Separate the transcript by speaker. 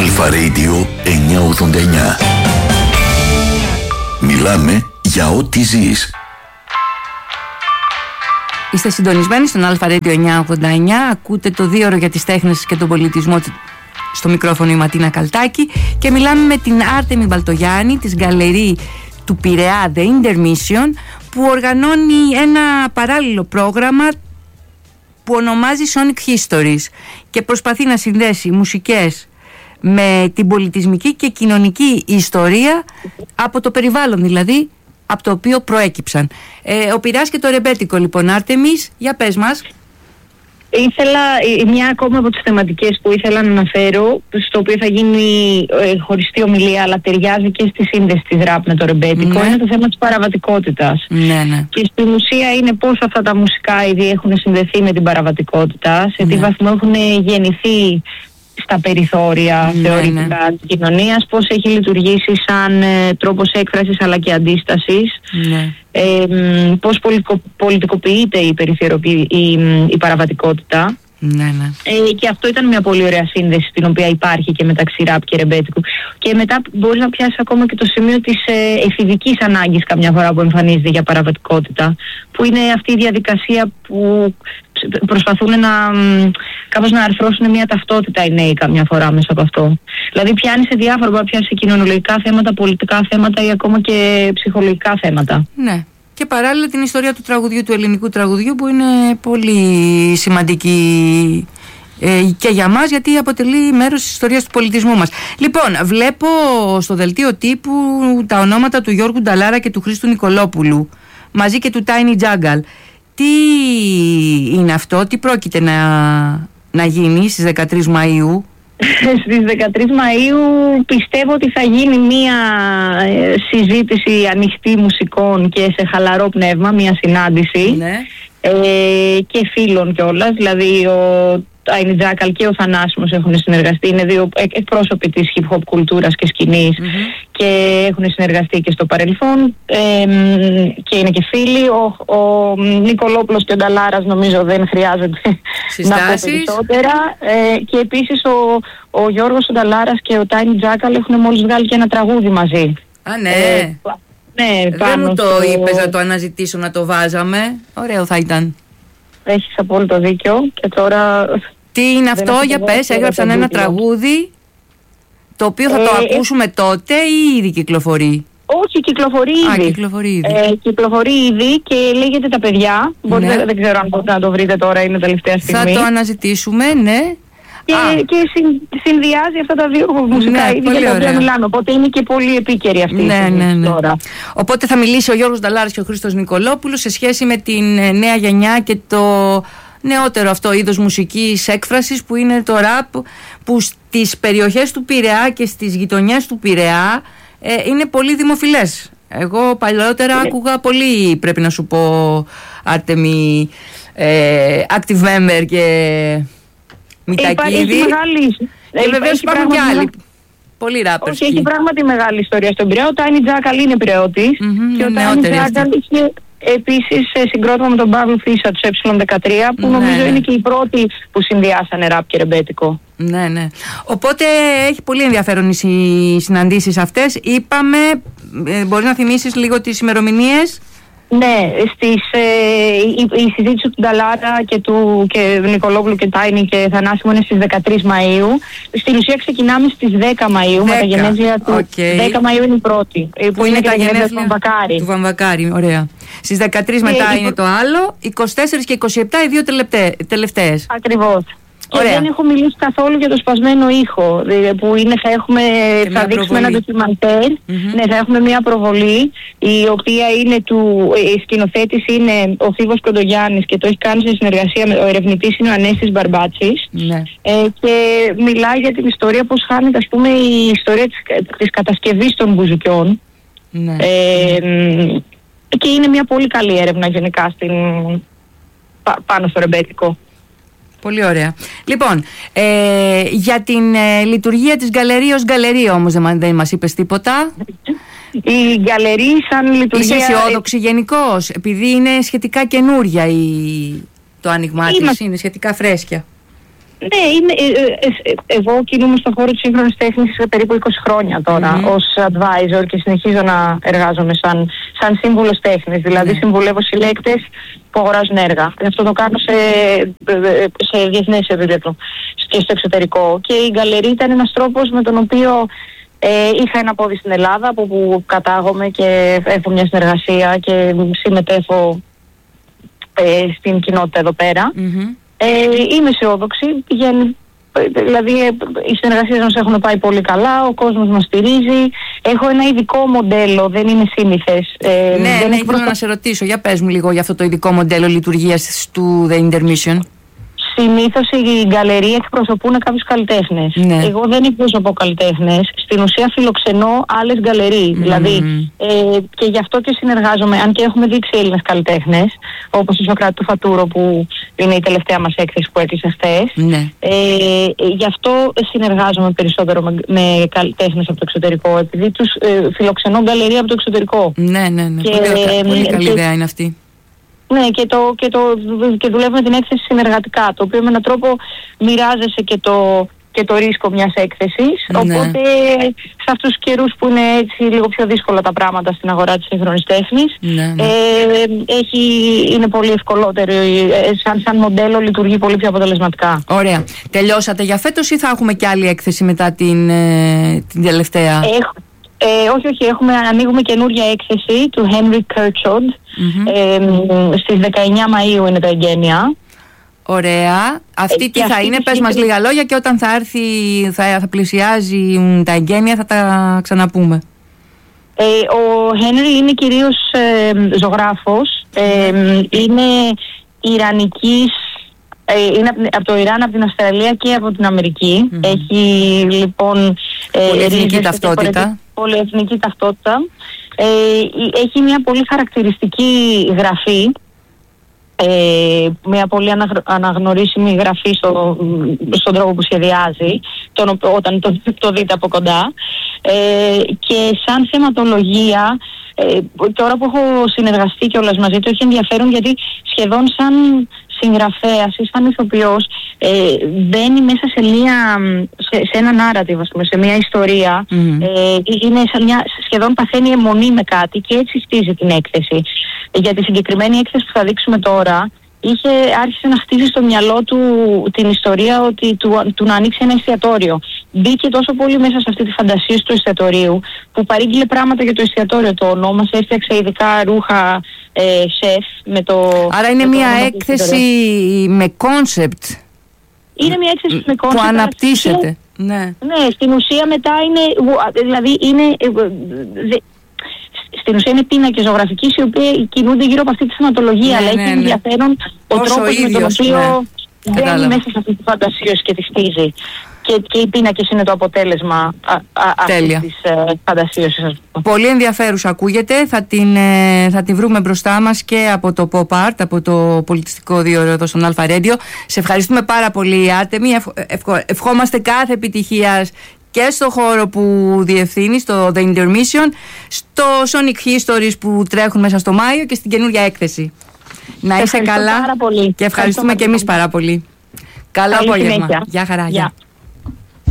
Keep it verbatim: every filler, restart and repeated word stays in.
Speaker 1: Αλφα Radio εννιακόσια ογδόντα εννιά. Μιλάμε για ό,τι ζεις.
Speaker 2: Είστε συντονισμένοι στον Αλφα Radio εννιακόσια ογδόντα εννιά. Ακούτε το δύο ώρο για τις τέχνες και τον πολιτισμό. Στο μικρόφωνο η Ματίνα Καλτάκη. Και μιλάμε με την Άρτεμη Μπαλτογιάννη της γκαλερί του Πειραιά The Intermission, που οργανώνει ένα παράλληλο πρόγραμμα που ονομάζει Sonic Histories και προσπαθεί να συνδέσει μουσικές με την πολιτισμική και κοινωνική ιστορία από το περιβάλλον, δηλαδή από το οποίο προέκυψαν. Ε, ο Πειραιάς και το ρεμπέτικο, λοιπόν. Άρτεμις, για πες μας.
Speaker 3: Ήθελα μια ακόμα από τις θεματικές που ήθελα να αναφέρω, στο οποίο θα γίνει ε, χωριστή ομιλία, αλλά ταιριάζει και στη σύνδεση της ραπ με το ρεμπέτικο, ναι. Είναι το θέμα της παραβατικότητας.
Speaker 2: Ναι, ναι. Και
Speaker 3: στην ουσία είναι πώς αυτά τα μουσικά είδη έχουν συνδεθεί με την παραβατικότητα, σε τι ναι. βαθμό έχουν γεννηθεί στα περιθώρια ναι, θεωρητικά ναι. της κοινωνίας, πώς έχει λειτουργήσει σαν ε, τρόπος έκφρασης αλλά και αντίστασης, ναι. ε, πώς πολιτικο, πολιτικοποιείται η, η, η παραβατικότητα.
Speaker 2: Ναι, ναι.
Speaker 3: Ε, και αυτό ήταν μια πολύ ωραία σύνδεση, την οποία υπάρχει και μεταξύ ραπ και ρεμπέτικου. Και μετά μπορείς να πιάσεις ακόμα και το σημείο της ε, εφηβικής ανάγκης καμιά φορά που εμφανίζεται για παραβατικότητα, που είναι αυτή η διαδικασία που προσπαθούν να, κάπως να αρθρώσουν μια ταυτότητα οι νέοι καμιά φορά μέσα από αυτό. Δηλαδή πιάνει σε διάφορα, μπορεί να πιάνει σε κοινωνιολογικά θέματα, πολιτικά θέματα ή ακόμα και ψυχολογικά θέματα.
Speaker 2: Ναι. Και παράλληλα την ιστορία του τραγουδιού, του ελληνικού τραγουδιού, που είναι πολύ σημαντική ε, και για μας, γιατί αποτελεί μέρος της ιστορίας του πολιτισμού μας. Λοιπόν, βλέπω στο δελτίο τύπου τα ονόματα του Γιώργου Νταλάρα και του Χρήστου Νικολόπουλου, μαζί και του Tiny Jungle. Τι είναι αυτό, τι πρόκειται να, να γίνει στις δεκατρείς Μαΐου?
Speaker 3: Στις δεκατρείς Μαΐου πιστεύω ότι θα γίνει μία συζήτηση ανοιχτή μουσικών και σε χαλαρό πνεύμα, μία συνάντηση, ναι. ε, και φίλων κιόλας, δηλαδή ο Tiny Jungle και ο Θανάσιμος έχουν συνεργαστεί, είναι δύο εκπρόσωποι της hip hop κουλτούρας και σκηνής mm-hmm. και έχουν συνεργαστεί και στο παρελθόν, ε, και είναι και φίλοι. Ο, ο Νικολόπουλος και ο Νταλάρας νομίζω δεν χρειάζεται συστάσεις. Να πω περισσότερα, ε, και επίσης ο, ο Γιώργος ο Νταλάρας και ο Tiny Jungle έχουν μόλις βγάλει και ένα τραγούδι μαζί.
Speaker 2: Α, ναι.
Speaker 3: Ε, ναι,
Speaker 2: δεν μου το
Speaker 3: στο...
Speaker 2: είπες να το αναζητήσω, να το βάζαμε. Ωραίο θα ήταν.
Speaker 3: Έχεις απόλυτο δίκιο. Και τώρα...
Speaker 2: Τι είναι αυτό, για πες, έγραψαν ένα τραγούδι το οποίο θα ε, το ακούσουμε τότε ή ήδη κυκλοφορεί?
Speaker 3: Όχι, κυκλοφορεί ήδη.
Speaker 2: Α, κυκλοφορεί ήδη.
Speaker 3: Ε, κυκλοφορεί ήδη και λέγεται Τα Παιδιά. Μπορείτε, ναι. Δεν ξέρω αν μπορείτε να το βρείτε τώρα, είναι τελευταία στιγμή.
Speaker 2: Θα το αναζητήσουμε, ναι.
Speaker 3: Και, και συν, συνδυάζει αυτά τα δύο μουσικά
Speaker 2: ναι,
Speaker 3: είδη για τα οποία μιλάμε. Οπότε είναι και πολύ επίκαιρη αυτή
Speaker 2: ναι,
Speaker 3: η
Speaker 2: ναι, ναι.
Speaker 3: τώρα.
Speaker 2: Οπότε θα μιλήσει ο Γιώργος Νταλάρας και ο Χρήστος Νικολόπουλος σε σχέση με την νέα γενιά και το νεότερο αυτό είδος μουσικής έκφρασης που είναι το ραπ, που στις περιοχές του Πειραιά και στις γειτονιές του Πειραιά ε, είναι πολύ δημοφιλές. Εγώ παλιότερα yeah. άκουγα πολύ, πρέπει να σου πω, Άρτεμι, ε, Active Member και Μητακίδη. Και βεβαίως υπάρχουν και άλλοι. Πολύ ράπερς.
Speaker 3: Όχι, έχει πράγματι μεγάλη ιστορία στον Πειραιά. Ο Tiny Jungle είναι Πειραιώτης mm-hmm, και ο Tiny Jungle είχε επίσης συγκρότημα με τον Παύλο Φίσα του ε δεκατρία, που ναι, νομίζω ναι. είναι και οι πρώτοι που συνδυάσανε ραπ και ρεμπέτικο. Ναι, ναι. Οπότε έχει πολύ ενδιαφέρον οι συναντήσεις αυτές. Είπαμε, ε, μπορείς να θυμίσεις λίγο τις ημερομηνίες? Ναι, στις, ε, η, η συζήτηση του Νταλάρα και του και Νικολόπουλου και Τάινι και Θανάσιμου είναι στις δεκατρείς Μαΐου. Στην ουσία ξεκινάμε στις δέκα Μαΐου με τα γενέθλια του. Okay. δέκα Μαΐου είναι η πρώτη, που, που είναι, είναι τα γενέθλια του Βαμβακάρη.
Speaker 2: Του Βαμβακάρη, ωραία. Στις δεκατρείς μετά και είναι η... το άλλο, είκοσι τέσσερα και είκοσι επτά οι δύο τελευταίες.
Speaker 3: Ακριβώς. Και ωραία. Δεν έχω μιλήσει καθόλου για το σπασμένο ήχο, που είναι, θα, έχουμε, θα δείξουμε ένα ντοκιμαντέρ, mm-hmm. ναι, θα έχουμε μια προβολή, η οποία είναι του, η σκηνοθέτης είναι ο Θήβος Κοντογιάννης και το έχει κάνει σε συνεργασία με ο ερευνητής είναι ο Ανέστης Μπαρμπάτσης, mm-hmm. ε, και μιλάει για την ιστορία, πώς χάνεται, ας πούμε, η ιστορία της, της κατασκευής των μπουζουκιών, mm-hmm. ε, και είναι μια πολύ καλή έρευνα γενικά στην, πα, πάνω στο ρεμπέτικο.
Speaker 2: Πολύ ωραία. Λοιπόν, ε, για την ε, λειτουργία της γκαλερί ως γκαλερί όμως δεν, δεν μας είπες τίποτα.
Speaker 3: Η γκαλερί σαν λειτουργία...
Speaker 2: Είσαι αισιόδοξη γενικώς, επειδή είναι σχετικά καινούρια η... το άνοιγμά της, είναι σχετικά φρέσκια.
Speaker 3: Ναι, είμαι, ε, ε, ε, εγώ κινούμαι στον χώρο της σύγχρονης τέχνης περίπου είκοσι χρόνια τώρα mm-hmm. ως advisor και συνεχίζω να εργάζομαι σαν, σαν σύμβουλος τέχνης. Δηλαδή mm-hmm. συμβουλεύω συλλέκτες που αγοράζουν έργα. Αυτό το κάνω σε, σε διεθνές επίπεδο και στο εξωτερικό. Και η γκαλερί ήταν ένας τρόπος με τον οποίο ε, είχα ένα πόδι στην Ελλάδα, από που κατάγομαι και έχω μια συνεργασία και συμμετέχω ε, στην κοινότητα εδώ πέρα. Mm-hmm. Ε, είμαι αισιόδοξη, πηγαίνει, δηλαδή οι συνεργασίες μας έχουν πάει πολύ καλά, ο κόσμος μας στηρίζει, έχω ένα ειδικό μοντέλο, δεν είναι σύνηθες. Ε,
Speaker 2: ναι,
Speaker 3: δεν
Speaker 2: ναι, ήθελα να σε ρωτήσω, για πες μου λίγο για αυτό το ειδικό μοντέλο λειτουργίας του The Intermission.
Speaker 3: Συνήθως οι γκαλερί εκπροσωπούν κάποιους καλλιτέχνες. Ναι. Εγώ δεν εκπροσωπώ καλλιτέχνες. Στην ουσία φιλοξενώ άλλες γκαλερί. Mm. Δηλαδή, ε, και γι' αυτό και συνεργάζομαι, αν και έχουμε δείξει Έλληνες καλλιτέχνες, όπως η Σοκράτη του Φατούρο, που είναι η τελευταία μας έκθεση που έκλεισε χθες. Ναι. Ε, γι' αυτό συνεργάζομαι περισσότερο με, με καλλιτέχνες από το εξωτερικό, επειδή τους ε, φιλοξενώ γκαλερί από το εξωτερικό.
Speaker 2: Ναι, ναι, ναι.
Speaker 3: Και,
Speaker 2: πολύ,
Speaker 3: ε,
Speaker 2: πολύ καλή
Speaker 3: και,
Speaker 2: ιδέα είναι αυτή.
Speaker 3: Ναι, και, το, και, το, και δουλεύουμε την έκθεση συνεργατικά, το οποίο με έναν τρόπο μοιράζεσαι και το, και το ρίσκο μιας έκθεσης. Ναι. Οπότε σε αυτούς τους καιρούς που είναι έτσι λίγο πιο δύσκολα τα πράγματα στην αγορά της σύγχρονης τέχνης, ναι, ναι. Ε, έχει, είναι πολύ ευκολότερο, ε, σαν, σαν μοντέλο λειτουργεί πολύ πιο αποτελεσματικά.
Speaker 2: Ωραία. Τελειώσατε για φέτος ή θα έχουμε και άλλη έκθεση μετά την, ε, την τελευταία?
Speaker 3: Έχω. Ε, όχι, όχι, έχουμε, ανοίγουμε καινούργια έκθεση του Henry Kirchhoff. Mm-hmm. Ε, στις δεκαεννιά Μαΐου είναι τα εγγένεια.
Speaker 2: Ωραία. Αυτή ε, τι θα αυτή είναι, πες μας λίγα λόγια, και όταν θα έρθει, θα, θα πλησιάζει τα εγγένεια θα τα ξαναπούμε.
Speaker 3: Ε, ο Henry είναι κυρίως ε, ζωγράφος, ε, είναι ιρανικής, είναι από το Ιράν, από την Αυστραλία και από την Αμερική. Mm. Έχει λοιπόν
Speaker 2: πολυεθνική ταυτότητα.
Speaker 3: Πολυεθνική ταυτότητα. Ε, έχει μια πολύ χαρακτηριστική γραφή, ε, μια πολύ αναγνωρίσιμη γραφή στο, στον τρόπο που σχεδιάζει, τον, όταν το, το δείτε από κοντά. Ε, και σαν θεματολογία, ε, τώρα που έχω συνεργαστεί κιόλας μαζί του, έχει ενδιαφέρον γιατί σχεδόν σαν συγγραφέας ή σαν ηθοποιός ε, μπαίνει μέσα σε, μια, σε, σε ένα narrative, ας πούμε, σε μια ιστορία. Mm. Ε, είναι σαν μια, σχεδόν παθαίνει αιμονή με κάτι και έτσι χτίζει την έκθεση. Για τη συγκεκριμένη έκθεση που θα δείξουμε τώρα, είχε, άρχισε να χτίζει στο μυαλό του την ιστορία ότι του, του να ανοίξει ένα εστιατόριο. Μπήκε τόσο πολύ μέσα σε αυτή τη φαντασία του εστιατορίου που παρήγγειλε πράγματα για το εστιατόριο. Το ονόμασε, έφτιαξε ειδικά ρούχα ε, σεφ με το...
Speaker 2: Άρα είναι μια έκθεση με κόνσεπτ.
Speaker 3: Είναι μια έκθεση με κόνσεπτ
Speaker 2: που αναπτύσσεται. Ναι.
Speaker 3: Ναι, στην ουσία μετά είναι... Δηλαδή είναι... Στην ουσία είναι πίνακες ζωγραφικής οι οποίοι κινούνται γύρω από αυτή τη θεματολογία, ναι, αλλά ναι, έχει ναι. ενδιαφέρον ο Όσο τρόπος ίδιος, με τον οποίο ναι. μπαίνει μέσα σε αυτή τη φαντασίωση και τη χτίζει. Και, και οι πίνακες είναι το αποτέλεσμα αυτής της ε, φαντασίωσης.
Speaker 2: Πολύ ενδιαφέρουσα ακούγεται. Θα την, ε, θα την βρούμε μπροστά μας και από το Pop Art, από το πολιτιστικό δίωρο εδώ στον Αλφα Radio. Σε ευχαριστούμε πάρα πολύ, Άρτεμη. Ευχ, ευχ, ευχόμαστε κάθε επιτυχία και στο χώρο που διευθύνει, στο The Intermission, στο Sonic Histories που τρέχουν μέσα στο Μάιο και στην καινούργια έκθεση. Να είσαι καλά
Speaker 3: πάρα πολύ.
Speaker 2: Και ευχαριστούμε και εμείς πάρα πολύ. Καλό απόγευμα. Γεια χαρά.
Speaker 3: Γεια.